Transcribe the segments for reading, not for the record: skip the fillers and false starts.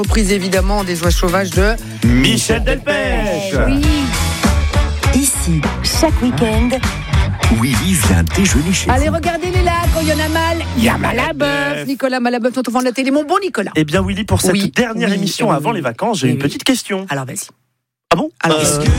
Reprise évidemment des oies sauvages de Michel Delpech. Oui. Ici, chaque week-end, Willy vient déjeuner chez Allez, vous. regardez-les là, quand il y en a mal, il y a Malabeuf. Nicolas Malabeuf, notre enfant de la télé, mon bon Nicolas. Eh bien Willy, pour cette dernière émission avant les vacances, j'ai une petite question. Alors vas-y. Ah bon? Alors,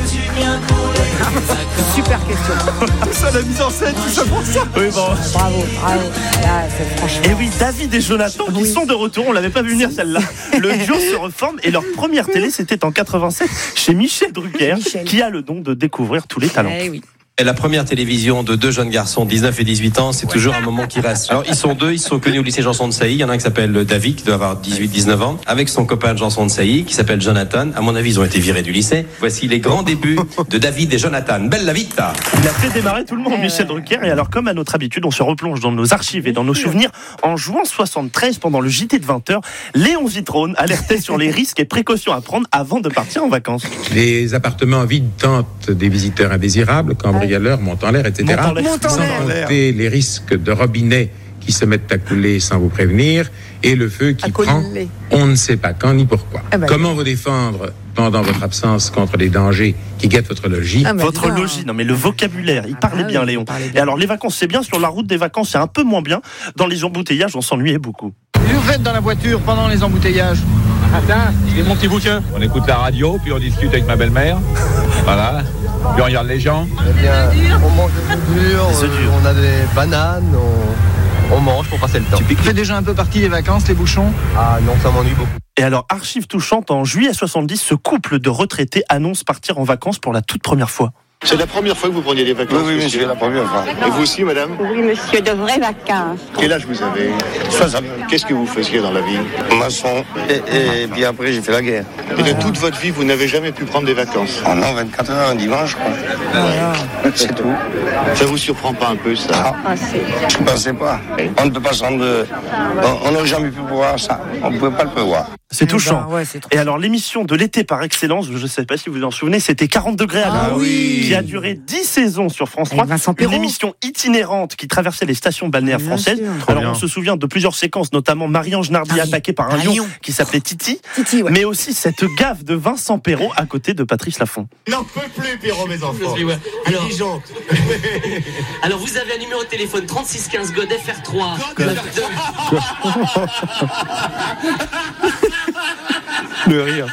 super question. Ça, la mise en scène, tout ça pour ça. Oui, bon. Bravo. Là, c'est franchement. Et oui, David et Jonathan qui sont de retour, on l'avait pas vu venir celle-là. Le duo se reforme et leur première télé, c'était en 87 chez Michel Drucker, qui a le don de découvrir tous les talents. Eh oui. Et la première télévision de deux jeunes garçons, 19 et 18 ans, c'est toujours un moment qui reste. Alors, ils sont connus au lycée Janson de Sailly. Il y en a un qui s'appelle David, qui doit avoir 18-19 ans, avec son copain de Janson de Sailly, qui s'appelle Jonathan. À mon avis, ils ont été virés du lycée. Voici les grands débuts de David et Jonathan. Belle la vita! Il a fait démarrer tout le monde, Michel Drucker. Et alors, comme à notre habitude, on se replonge dans nos archives et dans nos souvenirs. En juin 73, pendant le JT de 20h, Léon Zitrone alertait sur les risques et précautions à prendre avant de partir en vacances. Les appartements vides tentent des visiteurs indésirables, cambrioleurs, montent en l'air, etc. Sans compter les risques de robinets qui se mettent à couler sans vous prévenir et le feu qui prend, on ne sait pas quand ni pourquoi. Comment vous défendre pendant votre absence contre les dangers qui guettent votre logis? Votre logis, non mais le vocabulaire, il parlait bien Léon. Et alors les vacances c'est bien, sur la route des vacances c'est un peu moins bien. Dans les embouteillages on s'ennuyait beaucoup. Qu'est-ce que vous faites dans la voiture pendant les embouteillages? Attends, j'ai mon petit bouquin. On écoute la radio, puis on discute avec ma belle-mère. Voilà. Puis on regarde les gens. Eh bien, on mange des œufs durs, on a des bananes, on mange pour passer le temps. Tu fais déjà un peu partie des vacances, les bouchons? Ah non, ça m'ennuie beaucoup. Et alors, archive touchante, en juillet 70, ce couple de retraités annonce partir en vacances pour la toute première fois. C'est la première fois que vous preniez des vacances? Oui, monsieur, la première fois. Et vous aussi, madame? Oui, monsieur, de vraies vacances. Quel âge vous avez? 60. Qu'est-ce que vous faisiez dans la vie? Maçon. Et puis après, j'ai fait la guerre. Et de toute votre vie, vous n'avez jamais pu prendre des vacances? Oh non, 24 heures, un dimanche, quoi. C'est tout. Ça vous surprend pas un peu, ça? Je ne pensais pas. On ne peut pas s'en... On n'a jamais pu voir ça. On ne pouvait pas le prévoir. C'est touchant. Et alors, l'émission de l'été par excellence, je ne sais pas si vous vous en souvenez, c'était 40 degrés à l'heure, qui a duré 10 saisons sur France 3. Une émission itinérante qui traversait les stations balnéaires françaises. Alors, on se souvient de plusieurs séquences, notamment Marie-Ange Nardi attaquée par un lion qui s'appelait Titi, mais aussi cette gaffe de Vincent Perrault à côté de Patrice Laffont. N'en peut plus, Perrault, mes enfants. Alors, vous avez un numéro de téléphone 3615 God FR3. Le rire.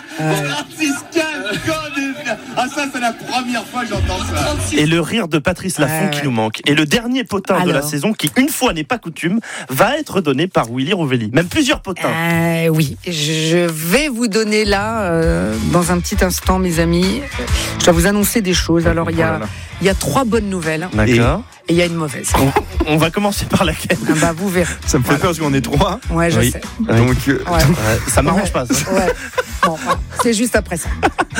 Ah, ça, c'est la première fois que j'entends ça. Et le rire de Patrice Laffont qui nous manque. Et le dernier potin de la saison, qui, une fois n'est pas coutume, va être donné par Willy Rovelli. Même plusieurs potins. Oui, je vais vous donner là, dans un petit instant, mes amis, je dois vous annoncer des choses. Alors, il y a 3 bonnes nouvelles. D'accord. Et il y a une mauvaise. On va commencer par laquelle? Vous verrez. Ça me fait peur parce qu'on est 3. Ouais, je sais. Donc, ça m'arrange pas, ça. Ouais. Bon, c'est juste après ça.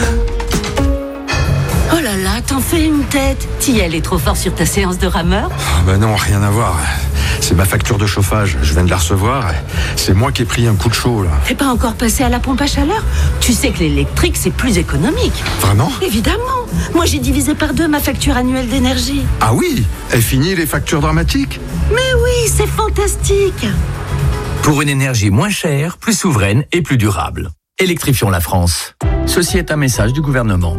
oh là là, t'en fais une tête. T'y est trop fort sur ta séance de rameur? Non, rien à voir. C'est ma facture de chauffage, je viens de la recevoir. C'est moi qui ai pris un coup de chaud, là. T'es pas encore passé à la pompe à chaleur? Tu sais que l'électrique, c'est plus économique. Vraiment? Évidemment. Moi, j'ai divisé par 2 ma facture annuelle d'énergie. Ah oui? Et fini les factures dramatiques? Mais oui, c'est fantastique. Pour une énergie moins chère, plus souveraine et plus durable. Électrifions la France. Ceci est un message du gouvernement.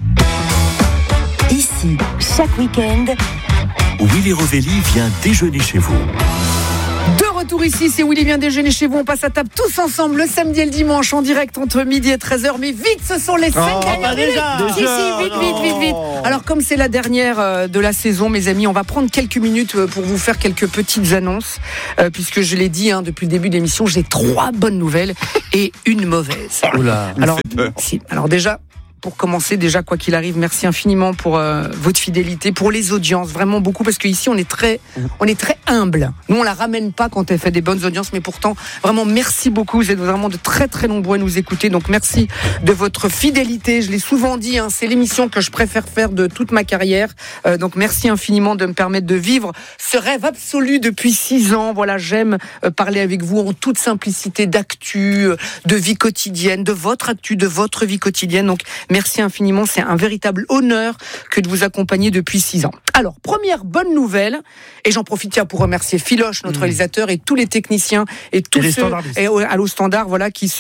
Ici, chaque week-end, Willy Rovelli vient déjeuner chez vous. De retour ici, c'est Willy vient déjeuner chez vous. On passe à table tous ensemble le samedi et le dimanche en direct entre midi et 13h. Mais vite, ce sont les 5 dernières minutes. Vite. Alors comme c'est la dernière de la saison, mes amis, on va prendre quelques minutes pour vous faire quelques petites annonces. Puisque je l'ai dit depuis le début de l'émission, j'ai 3 bonnes nouvelles et une mauvaise. Alors déjà... Pour commencer, déjà, quoi qu'il arrive, merci infiniment pour votre fidélité, pour les audiences, vraiment beaucoup, parce qu'ici, on est très humble. Nous, on la ramène pas quand elle fait des bonnes audiences, mais pourtant, vraiment, merci beaucoup. Vous êtes vraiment de très, très nombreux à nous écouter. Donc, merci de votre fidélité. Je l'ai souvent dit, c'est l'émission que je préfère faire de toute ma carrière. Donc, merci infiniment de me permettre de vivre ce rêve absolu depuis 6 ans. Voilà, j'aime parler avec vous en toute simplicité d'actu, de vie quotidienne, de votre actu, de votre vie quotidienne. Donc, Merci infiniment, c'est un véritable honneur que de vous accompagner depuis 6 ans. Alors, première bonne nouvelle, et j'en profite pour remercier Philoche, notre réalisateur, et tous les techniciens et tous ceux à l'Au Standard, qui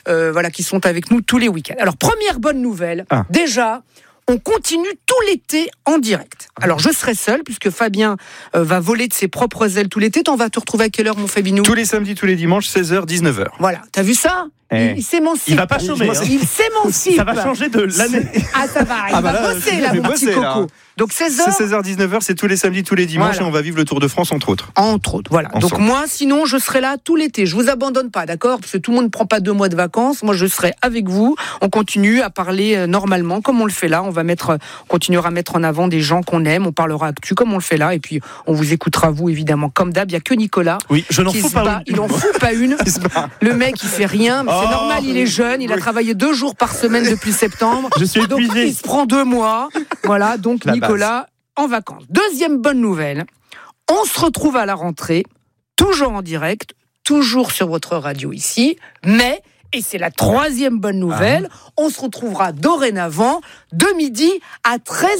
sont avec nous tous les week-ends. Alors, première bonne nouvelle, déjà, on continue tout l'été en direct. Alors, je serai seul, puisque Fabien va voler de ses propres ailes tout l'été. On va te retrouver à quelle heure, mon Fabinou ? Tous les samedis, tous les dimanches, 16h, 19h. Voilà, t'as vu ça ? Il s'émancipe. Il va pas chômer. Il s'émancipe. Ça va changer de l'année. Ça va. Il va bosser, là, mon petit coco. Là. Donc 16h. C'est 16h, 19h, c'est tous les samedis, tous les dimanches, et on va vivre le Tour de France, entre autres. Voilà. Ensemble. Donc moi, sinon, je serai là tout l'été. Je vous abandonne pas, d'accord ? Parce que tout le monde ne prend pas 2 mois de vacances. Moi, je serai avec vous. On continue à parler normalement, comme on le fait là. On continuera à mettre en avant des gens qu'on aime. On parlera actu, comme on le fait là. Et puis, on vous écoutera, vous, évidemment, comme d'hab. Il n'y a que Nicolas. Oui, je n'en fous pas une. Il n'en fout pas une. Le mec, il fait rien. Mais c'est normal, il est jeune. Il a travaillé 2 jours par semaine depuis septembre. Je suis épuisé. Donc, il se prend 2 mois. Voilà, donc Nicolas en vacances. Deuxième bonne nouvelle, on se retrouve à la rentrée, toujours en direct, toujours sur votre radio ici, mais, et c'est la troisième bonne nouvelle, on se retrouvera dorénavant de midi à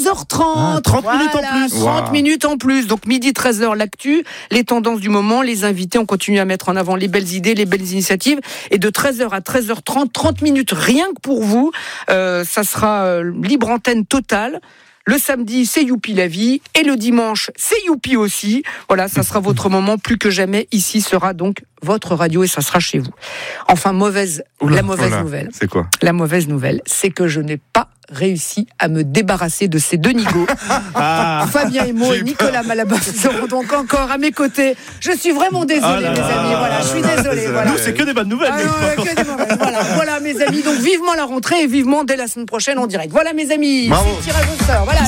13h30. 30 minutes en plus. 30 minutes en plus. Donc midi 13h, l'actu, les tendances du moment, les invités, on continue à mettre en avant les belles idées, les belles initiatives. Et de 13h à 13h30, 30 minutes rien que pour vous. Ça sera libre antenne totale. Le samedi, c'est Youpi la vie. Et le dimanche, c'est Youpi aussi. Voilà, ça sera votre moment plus que jamais. Ici sera donc votre radio et ça sera chez vous. Enfin, la mauvaise nouvelle. C'est quoi ? La mauvaise nouvelle, c'est que je n'ai pas réussi à me débarrasser de ces 2 nigauds. Fabien Emo et Nicolas Malabas seront donc encore à mes côtés. Je suis vraiment désolée, mes amis. Voilà, je suis désolée. Voilà. Nous, c'est que des bonnes nouvelles. Que des mauvaises. Voilà, mes amis. Donc, vivement la rentrée et vivement dès la semaine prochaine en direct. Voilà, mes amis. C'est tirage au sort. Voilà,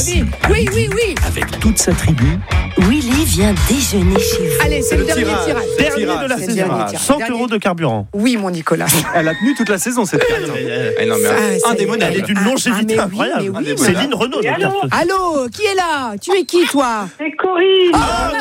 oui. Avec toute sa tribu, Willy vient déjeuner chez vous. Allez, c'est le dernier tirage. Dernier de la saison. 100 € de carburant. Oui, mon Nicolas. Elle a tenu toute la saison, cette carte. Elle est d'une longévité incroyable. C'est Lynn Renaud. Allô, qui est là ? Tu es qui, toi ? C'est Corinne.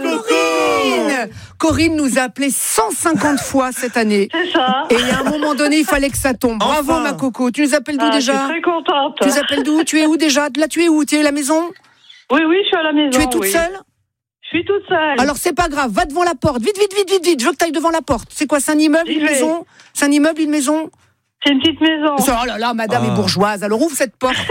Corinne. Corinne nous a appelé 150 fois cette année. C'est ça. Et à un moment donné, il fallait que ça tombe. Bravo, ma coco. Tu nous appelles d'où déjà ? Je suis très contente. Tu nous appelles d'où ? Tu es où déjà ? Là, tu es où ? Tu es à la maison ? Oui, je suis à la maison. Tu es toute seule ? Je suis toute seule. Alors, c'est pas grave. Va devant la porte. Vite. Je veux que tu ailles devant la porte. C'est quoi ? C'est un immeuble, une maison ? C'est un immeuble, une maison ? C'est une petite maison. Oh là là, madame est bourgeoise. Alors, ouvre cette porte.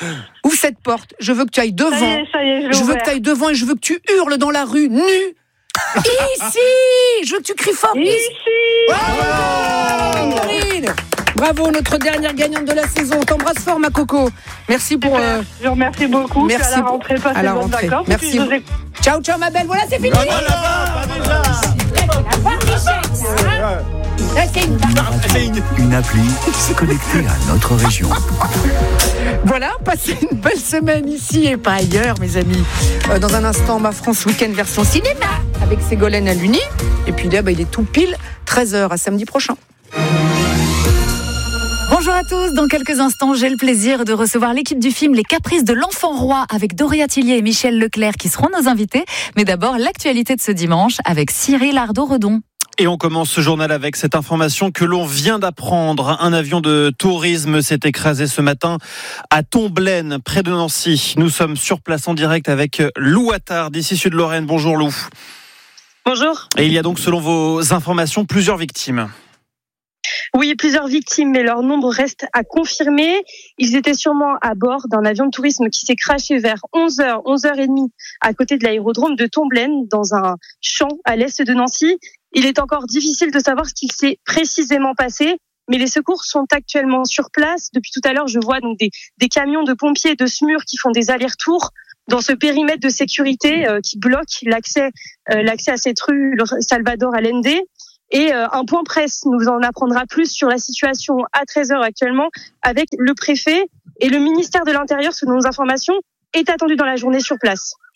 Je veux que tu ailles devant. Ça y est, je veux que tu ailles devant et je veux que tu hurles dans la rue, nu. Ici. Je veux que tu cries fort. Ici. Corinne. Bravo, notre dernière gagnante de la saison. T'embrasse fort, ma coco. Merci pour... Je vous remercie beaucoup. Merci à la rentrée, passez de bonnes vacances. Merci. Ciao, ma belle. Voilà, c'est fini. une appli connectée à notre région. Voilà, passez une belle semaine ici et pas ailleurs, mes amis. Dans un instant, Ma France Week-end version cinéma avec Ségolène à l'Uni. Et puis là, il est tout pile 13h à samedi prochain. Bonjour à tous, dans quelques instants, j'ai le plaisir de recevoir l'équipe du film Les Caprices de l'Enfant Roi avec Doria Tillier et Michel Leclerc qui seront nos invités. Mais d'abord, l'actualité de ce dimanche avec Cyril Ardo-Redon. Et on commence ce journal avec cette information que l'on vient d'apprendre. Un avion de tourisme s'est écrasé ce matin à Tomblaine, près de Nancy. Nous sommes sur place en direct avec Lou Attard d'ici Sud-Lorraine. Bonjour Lou. Bonjour. Et il y a donc, selon vos informations, plusieurs victimes. Oui, plusieurs victimes, mais leur nombre reste à confirmer. Ils étaient sûrement à bord d'un avion de tourisme qui s'est crashé vers 11h, 11h30 à côté de l'aérodrome de Tomblaine, dans un champ à l'est de Nancy. Il est encore difficile de savoir ce qu'il s'est précisément passé, mais les secours sont actuellement sur place. Depuis tout à l'heure, je vois donc des camions de pompiers et de SMUR qui font des allers-retours dans ce périmètre de sécurité qui bloque l'accès à cette rue Salvador Allende. Et un point presse nous en apprendra plus sur la situation à 13h actuellement avec le préfet et le ministère de l'Intérieur, selon nos informations, est attendu dans la journée sur place.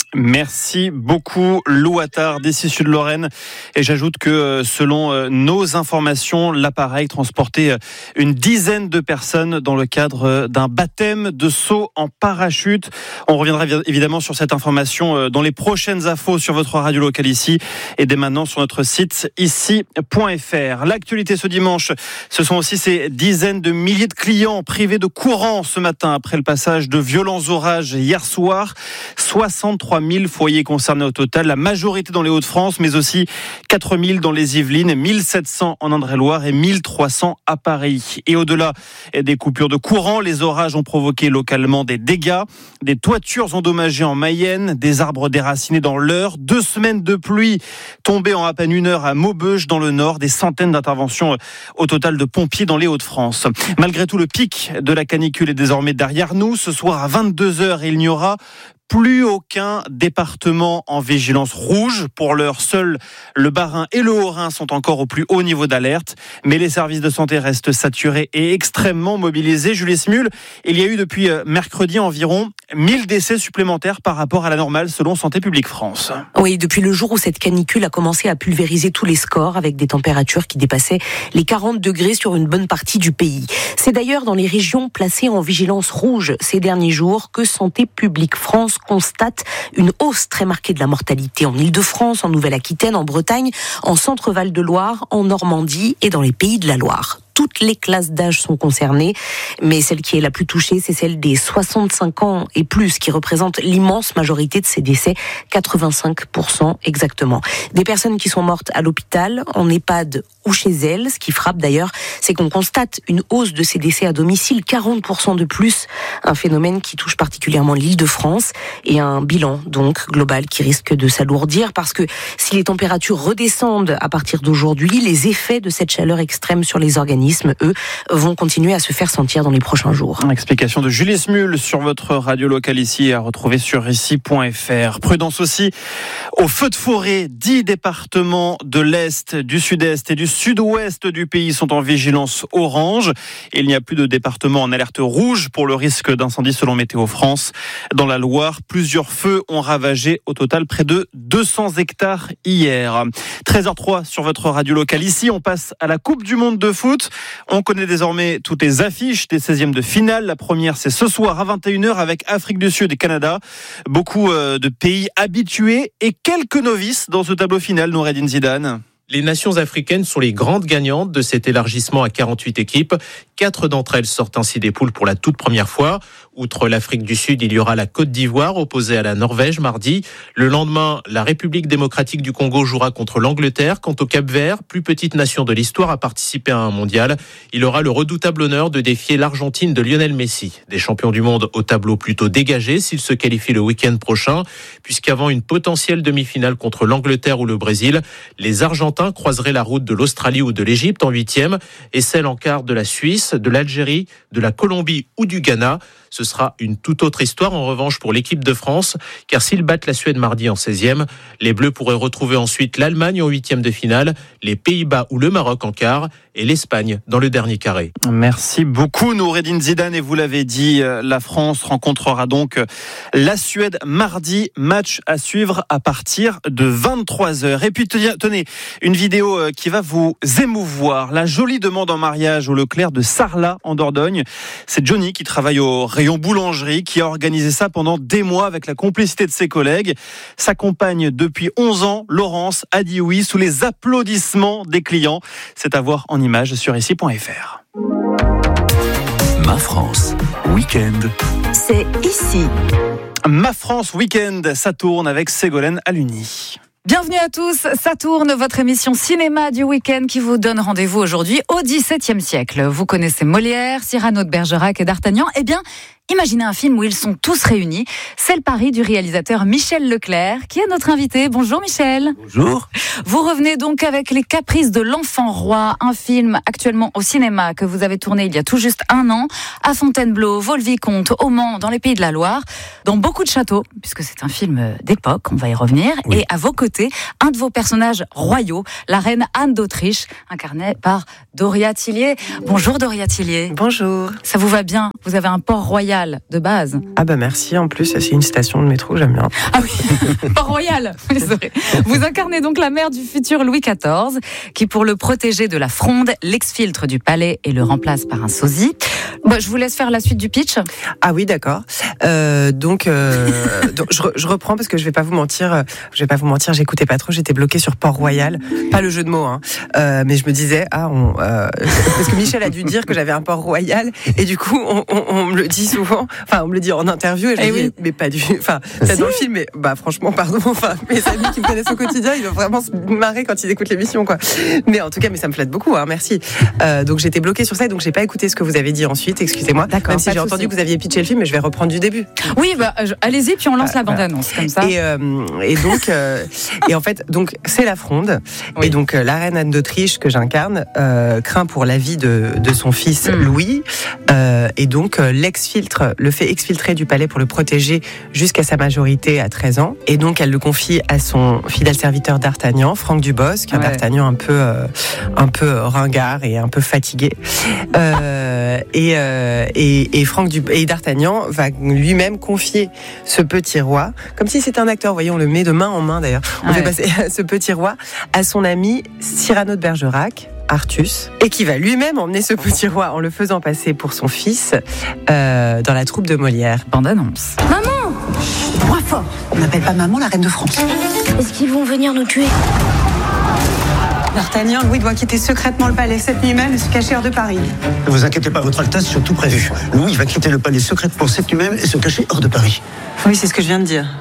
Merci beaucoup Lou Attard d'ici Sud-Lorraine. Et j'ajoute que selon nos informations, l'appareil transportait une dizaine de personnes dans le cadre d'un baptême de saut en parachute. On reviendra évidemment sur cette information dans les prochaines infos sur votre radio locale ici et dès maintenant sur notre site ici.fr. L'actualité ce dimanche, ce sont aussi ces dizaines de milliers de clients privés de courant ce matin après le passage de violents orages hier soir. 63 000 foyers concernés au total, la majorité dans les Hauts-de-France, mais aussi 4 000 dans les Yvelines, 1 700 en Indre-et-Loire et 1 300 à Paris. Et au-delà des coupures de courant, les orages ont provoqué localement des dégâts, des toitures endommagées en Mayenne, des arbres déracinés dans l'Eure, 2 semaines de pluie tombées en à peine 1 heure à Maubeuge dans le Nord, des centaines d'interventions au total de pompiers dans les Hauts-de-France. Malgré tout, le pic de la canicule est désormais derrière nous. Ce soir à 22h, il n'y aura plus aucun département en vigilance rouge. Pour l'heure, seuls le Bas-Rhin et le Haut-Rhin sont encore au plus haut niveau d'alerte. Mais les services de santé restent saturés et extrêmement mobilisés. Julie Smul, il y a eu depuis mercredi environ 1000 décès supplémentaires par rapport à la normale selon Santé publique France. Oui, depuis le jour où cette canicule a commencé à pulvériser tous les scores avec des températures qui dépassaient les 40 degrés sur une bonne partie du pays. C'est d'ailleurs dans les régions placées en vigilance rouge ces derniers jours que Santé publique France constate une hausse très marquée de la mortalité en Île-de-France, en Nouvelle-Aquitaine, en Bretagne, en Centre-Val de Loire, en Normandie et dans les Pays de la Loire. Toutes les classes d'âge sont concernées, mais celle qui est la plus touchée, c'est celle des 65 ans et plus, qui représente l'immense majorité de ces décès, 85% exactement. Des personnes qui sont mortes à l'hôpital, en EHPAD ou chez elles. Ce qui frappe d'ailleurs, c'est qu'on constate une hausse de ces décès à domicile, 40% de plus, un phénomène qui touche particulièrement l'Île-de-France, et un bilan donc global qui risque de s'alourdir, parce que si les températures redescendent à partir d'aujourd'hui, les effets de cette chaleur extrême sur les organismes, eux, vont continuer à se faire sentir dans les prochains jours. Explication de Julie Smul sur votre radio locale ici, à retrouver sur ici.fr. Prudence aussi aux feux de forêt. 10 départements de l'Est, du Sud-Est et du Sud-Ouest du pays sont en vigilance orange. Il n'y a plus de départements en alerte rouge pour le risque d'incendie selon Météo France. Dans la Loire, plusieurs feux ont ravagé au total près de 200 hectares hier. 13h03 sur votre radio locale ici. On passe à la Coupe du Monde de foot. On connaît désormais toutes les affiches des 16e de finale. La première, c'est ce soir à 21h avec Afrique du Sud et Canada. Beaucoup de pays habitués et quelques novices dans ce tableau final, Noureddine Zidane. Les nations africaines sont les grandes gagnantes de cet élargissement à 48 équipes. 4 d'entre elles sortent ainsi des poules pour la toute première fois. Outre l'Afrique du Sud, il y aura la Côte d'Ivoire opposée à la Norvège mardi. Le lendemain, la République démocratique du Congo jouera contre l'Angleterre. Quant au Cap-Vert, plus petite nation de l'histoire à participer à un mondial, il aura le redoutable honneur de défier l'Argentine de Lionel Messi. Des champions du monde au tableau plutôt dégagé s'ils se qualifient le week-end prochain, puisqu'avant une potentielle demi-finale contre l'Angleterre ou le Brésil, les Argentins croiseraient la route de l'Australie ou de l'Égypte en 8e et celle en quart de la Suisse, de l'Algérie, de la Colombie ou du Ghana. Ce sera une toute autre histoire en revanche pour l'équipe de France, car s'ils battent la Suède mardi en 16e, les Bleus pourraient retrouver ensuite l'Allemagne en 8e de finale, les Pays-Bas ou le Maroc en quart et l'Espagne dans le dernier carré. Merci beaucoup Noureddine Zidane, et vous l'avez dit, la France rencontrera donc la Suède mardi, match à suivre à partir de 23h. Et puis tenez, une vidéo qui va vous émouvoir, la jolie demande en mariage au Leclerc de Sarlat en Dordogne. C'est Johnny qui travaille au rayon boulangerie qui a organisé ça pendant des mois avec la complicité de ses collègues. Sa compagne depuis 11 ans, Laurence, a dit oui sous les applaudissements des clients. C'est à voir en images sur ici.fr. Ma France, week-end. C'est ici. Ma France Week-end, ça tourne avec Ségolène Aluni. Bienvenue à tous, ça tourne, votre émission cinéma du week-end qui vous donne rendez-vous aujourd'hui au XVIIe siècle. Vous connaissez Molière, Cyrano de Bergerac et D'Artagnan. Eh bien, imaginez un film où ils sont tous réunis. C'est le pari du réalisateur Michel Leclerc, qui est notre invité. Bonjour Michel. Bonjour. Vous revenez donc avec Les Caprices de l'Enfant Roi, un film actuellement au cinéma que vous avez tourné il y a tout juste 1 an, à Fontainebleau, Vaux-le-Vicomte, au Mans, dans les Pays de la Loire, dans beaucoup de châteaux, puisque c'est un film d'époque, on va y revenir. Oui. Et à vos côtés, un de vos personnages royaux, la reine Anne d'Autriche, incarnée par Doria Tillier. Bonjour Doria Tillier. Bonjour. Ça vous va bien? Vous avez un port royal Port-Royal de base. Ah bah merci, en plus c'est une station de métro, j'aime bien. Ah oui, Port-Royal, désolé. Vous incarnez donc la mère du futur Louis XIV, qui pour le protéger de la fronde, l'exfiltre du palais et le remplace par un sosie. Bon, je vous laisse faire la suite du pitch. Ah oui, d'accord. Donc je reprends parce que je vais pas vous mentir, j'écoutais pas trop, j'étais bloquée sur Port-Royal, pas le jeu de mots, hein. Mais je me disais parce que Michel a dû dire que j'avais un Port-Royal et du coup on me le dit souvent, enfin on me le dit en interview et je me dis mais pas du, enfin c'est dans le film, mais bah franchement pardon, enfin mes amis qui me connaissent au quotidien ils doivent vraiment se marrer quand ils écoutent l'émission quoi. Mais en tout cas mais ça me flatte beaucoup, hein, merci. Donc j'étais bloquée sur ça et donc j'ai pas écouté ce que vous avez dit ensuite, excusez-moi. D'accord, même si j'ai entendu que vous aviez pitché le film, mais je vais reprendre du début. Oui, bah allez-y puis on lance la bande-annonce comme ça. Et donc et en fait donc c'est la fronde et donc la reine Anne d'Autriche que j'incarne craint pour la vie de son fils Louis et donc le fait exfiltrer du palais pour le protéger jusqu'à sa majorité à 13 ans et donc elle le confie à son fidèle serviteur D'Artagnan, Franck Dubosc, un D'Artagnan un peu ringard et un peu fatigué et D'Artagnan va lui-même confier ce petit roi comme si c'était un acteur, vous voyez, on le met de main en main d'ailleurs, on fait passer ce petit roi à son ami Cyrano de Bergerac, Artus, et qui va lui-même emmener ce petit roi en le faisant passer pour son fils dans la troupe de Molière. Bande-annonce. Maman! Moins fort. On n'appelle pas maman la reine de France. Est-ce qu'ils vont venir nous tuer? D'Artagnan, Louis doit quitter secrètement le palais cette nuit même et se cacher hors de Paris. Ne vous inquiétez pas, votre Altesse, c'est tout prévu. Louis va quitter le palais secrètement cette nuit même et se cacher hors de Paris. Oui, c'est ce que je viens de dire.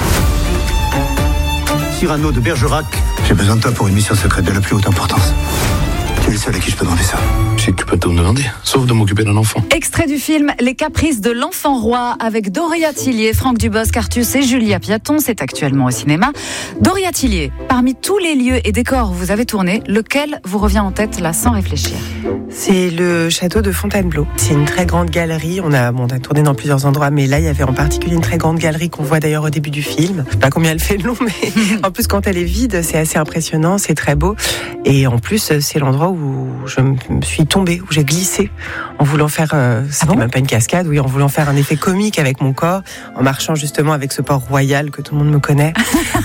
Cyrano de Bergerac, j'ai besoin de toi pour une mission secrète de la plus haute importance. Tu es le seul à qui je peux demander ça. Je sais que tu peux te demander, sauf de m'occuper d'un enfant. Extrait du film Les Caprices de l'Enfant Roi avec Doria Tillier, Franck Dubosc, Artus et Julia Piaton. C'est actuellement au cinéma. Doria Tillier, parmi tous les lieux et décors où vous avez tourné, lequel vous revient en tête là sans réfléchir? C'est le château de Fontainebleau. C'est une très grande galerie. On a tourné dans plusieurs endroits, mais là il y avait en particulier une très grande galerie qu'on voit d'ailleurs au début du film. Je sais pas combien elle fait de long, mais en plus quand elle est vide, c'est assez impressionnant, c'est très beau. Et en plus, c'est l'endroit où je me suis tombée, où j'ai glissé en voulant faire, c'était même pas une cascade, oui, en voulant faire un effet comique avec mon corps, en marchant justement avec ce Port-Royal que tout le monde me connaît.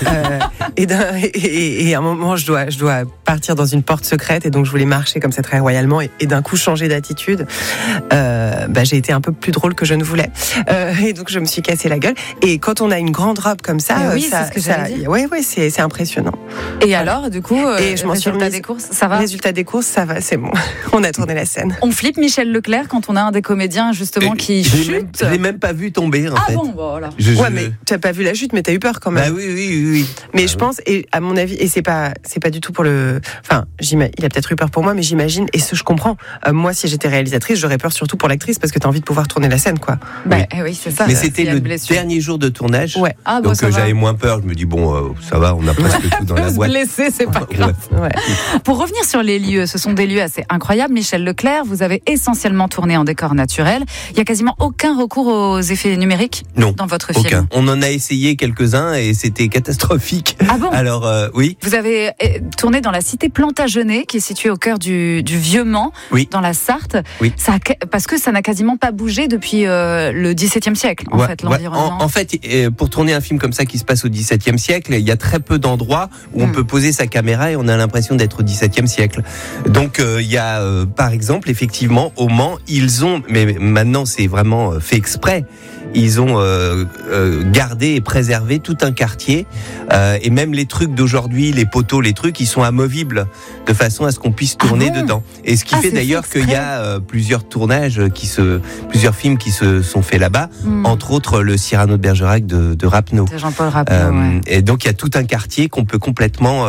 Et à un moment, je dois partir dans une porte secrète et donc je voulais marcher comme ça très royalement et d'un coup changer d'attitude. J'ai été un peu plus drôle que je ne voulais. Et donc je me suis cassé la gueule. Et quand on a une grande robe comme ça, c'est impressionnant. Et alors, du coup, et je m'en suis remise. Des courses, ça va? Résultat des courses, ça va, c'est bon. On a tourné la scène. On flippe Michel Leclerc quand on a un des comédiens justement qui chute. Je l'ai même pas vu tomber en fait. Ah bon, voilà. Ouais, mais tu n'as pas vu la chute, mais tu as eu peur quand même. Bah oui. Mais je pense, et à mon avis, et c'est pas du tout pour le. Enfin, il a peut-être eu peur pour moi, mais j'imagine, et je comprends. Moi, si j'étais réalisatrice, j'aurais peur surtout pour l'actrice parce que tu as envie de pouvoir tourner la scène, quoi. Oui, c'est ça. Mais c'était le dernier jour de tournage. Ouais. Donc j'avais moins peur. Je me dis, bon, ça va, on a presque tout dans la boîte. Se blesser, c'est pas grave. Ouais. Pour revenir sur les lieux, ce sont des lieux assez incroyables. Michel Leclerc, vous avez essentiellement tourné en décor naturel. Il n'y a quasiment aucun recours aux effets numériques dans votre film. Aucun. On en a essayé quelques-uns et c'était catastrophique. Ah bon? Alors, oui. Vous avez tourné dans la cité Plantagenet, qui est située au cœur du Vieux-Mans, dans la Sarthe. Oui. Parce que ça n'a quasiment pas bougé depuis le XVIIe siècle, en fait, l'environnement. En fait, pour tourner un film comme ça qui se passe au XVIIe siècle, il y a très peu d'endroits où on peut poser sa caméra et on a l'impression d'être au XVIIe siècle. Donc, il y a, par exemple, effectivement, au Mans, mais maintenant c'est vraiment fait exprès, ils ont gardé et préservé tout un quartier et même les trucs d'aujourd'hui, les poteaux, les trucs, ils sont amovibles de façon à ce qu'on puisse tourner dedans. Et ce qui fait d'ailleurs qu'il y a plusieurs films qui se sont faits là-bas, entre autres le Cyrano de Bergerac de Rapneau. De Jean-Paul Rapneau, Et donc il y a tout un quartier qu'on peut complètement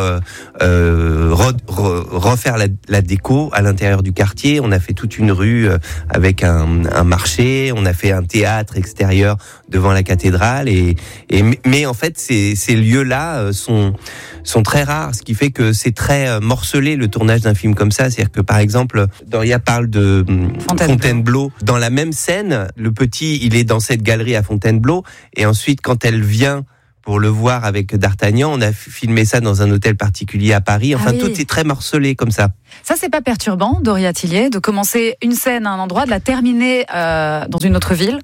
refaire la déco à l'intérieur du quartier. On a fait toute une rue avec un marché, on a fait un théâtre extérieur devant la cathédrale mais en fait ces lieux-là sont très rares, ce qui fait que c'est très morcelé le tournage d'un film comme ça. C'est-à-dire que par exemple, Doria parle de Fontainebleau. Dans la même scène, le petit, il est dans cette galerie à Fontainebleau et ensuite quand elle vient pour le voir avec D'Artagnan, on a filmé ça dans un hôtel particulier à Paris. Enfin, tout est très morcelé comme ça. Ça, c'est pas perturbant, Doria Tillier, de commencer une scène à un endroit, de la terminer dans une autre ville?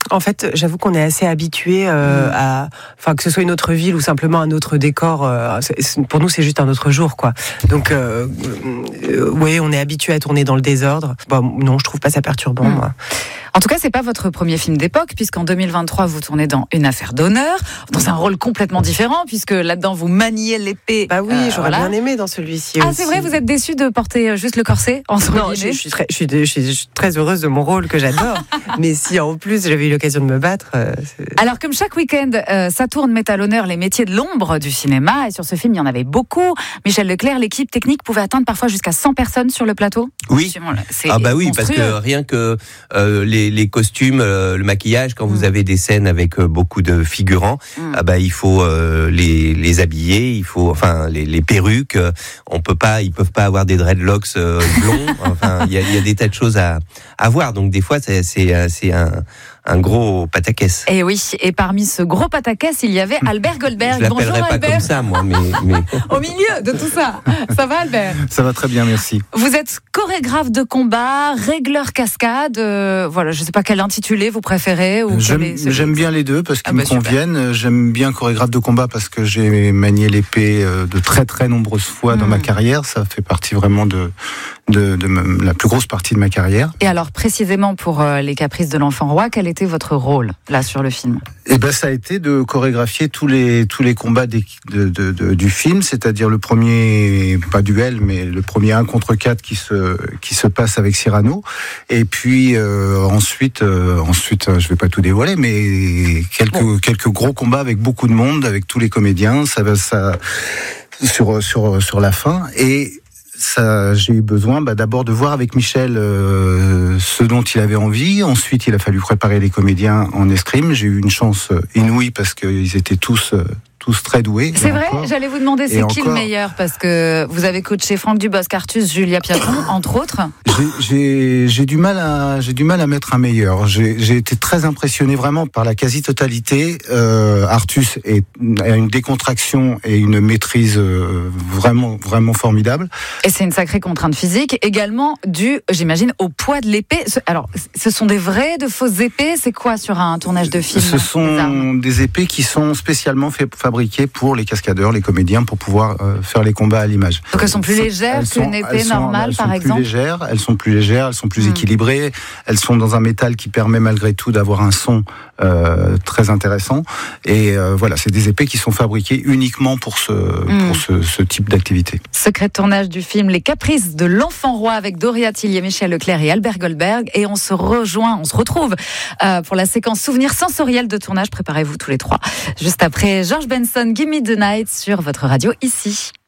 En fait, j'avoue qu'on est assez habitué à, que ce soit une autre ville ou simplement un autre décor. Pour nous, c'est juste un autre jour, quoi. Donc, oui, on est habitué à tourner dans le désordre. Non, je trouve pas ça perturbant, moi. En tout cas, c'est pas votre premier film d'époque, puisqu'en 2023, vous tournez dans Une affaire d'honneur, dans un rôle complètement différent, puisque là-dedans, vous maniez l'épée. Bah oui, j'aurais bien aimé dans celui-ci aussi. C'est vrai, vous êtes déçue de porter juste le corset entre guillemets. Je suis très heureuse de mon rôle que j'adore. Mais si en plus j'avais eu l'occasion de me battre. Alors, comme chaque week-end, Saturne met à l'honneur les métiers de l'ombre du cinéma, et sur ce film, il y en avait beaucoup. Michel Leclerc, l'équipe technique pouvait atteindre parfois jusqu'à 100 personnes sur le plateau. Oui. Oui, parce que rien que les costumes, le maquillage, quand vous avez des scènes avec beaucoup de figurants, il faut les habiller, il faut, les perruques, ils peuvent pas avoir des dreadlocks blonds. Il y a des tas de choses à voir. Donc des fois, c'est un gros pataquès. Et oui, et parmi ce gros pataquès, il y avait Albert Goldberg. Je l'appellerais Bonjour, pas Albert. comme ça, moi, mais... Au milieu de tout ça. Ça va, Albert? Ça va très bien, merci. Vous êtes chorégraphe de combat, régleur cascade. Je sais pas quel intitulé vous préférez. J'aime bien les deux parce qu'ils me conviennent. J'aime bien chorégraphe de combat parce que j'ai manié l'épée de très très nombreuses fois dans ma carrière. Ça fait partie vraiment de la plus grosse partie de ma carrière. Et alors, précisément pour Les Caprices de l'Enfant Roi, quel était votre rôle là sur le film? Ça a été de chorégraphier tous les combats du film, c'est-à-dire le premier, pas duel, mais le premier 1 contre 4 qui se passe avec Cyrano. Et puis ensuite, je vais pas tout dévoiler, mais quelques gros combats avec beaucoup de monde, avec tous les comédiens. Ça sur la fin. Et j'ai eu besoin d'abord de voir avec Michel ce dont il avait envie. Ensuite, il a fallu préparer les comédiens en escrime. J'ai eu une chance inouïe parce qu'ils étaient tous très doués. C'est vrai, j'allais vous demander c'est qui le meilleur, parce que vous avez coaché Franck Dubosc-Artus, Julia Piatton, entre autres. J'ai du mal à mettre un meilleur. J'ai été très impressionné vraiment par la quasi-totalité. Artus a une décontraction et une maîtrise vraiment, vraiment formidable. Et c'est une sacrée contrainte physique, également due, j'imagine, au poids de l'épée. Alors, ce sont des vraies, de fausses épées? C'est quoi sur un tournage de film? Ce sont des épées qui sont spécialement fabriquées pour les cascadeurs, les comédiens, pour pouvoir faire les combats à l'image. Donc elles sont plus légères qu'une épée normale, par exemple? Elles sont plus légères, elles sont plus équilibrées, elles sont dans un métal qui permet malgré tout d'avoir un son très intéressant. Et c'est des épées qui sont fabriquées uniquement pour ce type d'activité. Secret de tournage du film Les Caprices de l'Enfant Roi avec Doria Tillier, Michel Leclerc et Albert Goldberg. Et on se retrouve pour la séquence souvenirs sensoriels de tournage. Préparez-vous tous les trois. Juste après George Benson, Give Me the Night sur votre radio ici.